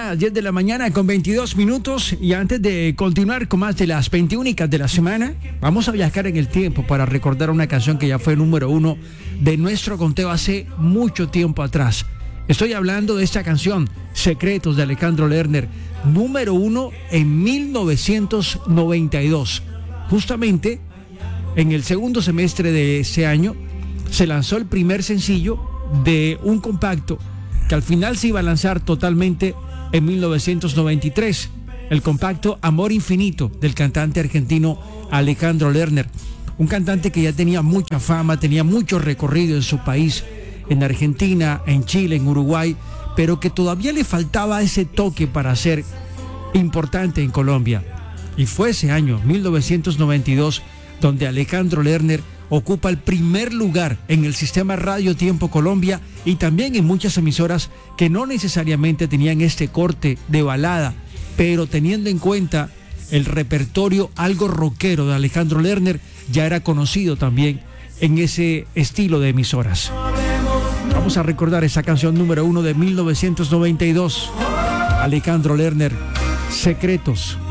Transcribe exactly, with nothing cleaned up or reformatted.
las diez de la mañana con veintidós minutos, y antes de continuar con más de las veintiúnicas de la semana, vamos a viajar en el tiempo para recordar una canción que ya fue número uno de nuestro conteo hace mucho tiempo atrás. Estoy hablando de esta canción, Secretos, de Alejandro Lerner, número uno en mil novecientos noventa y dos. Justamente en el segundo semestre de ese año se lanzó el primer sencillo de un compacto que al final se iba a lanzar totalmente en mil novecientos noventa y tres, el compacto Amor Infinito del cantante argentino Alejandro Lerner, un cantante que ya tenía mucha fama, tenía mucho recorrido en su país, en Argentina, en Chile, en Uruguay, pero que todavía le faltaba ese toque para ser importante en Colombia. Y fue ese año, mil novecientos noventa y dos, donde Alejandro Lerner ocupa el primer lugar en el sistema Radio Tiempo Colombia y también en muchas emisoras que no necesariamente tenían este corte de balada, pero teniendo en cuenta el repertorio algo rockero de Alejandro Lerner, ya era conocido también en ese estilo de emisoras. Vamos a recordar esa canción número uno de mil novecientos noventa y dos, Alejandro Lerner, Secretos.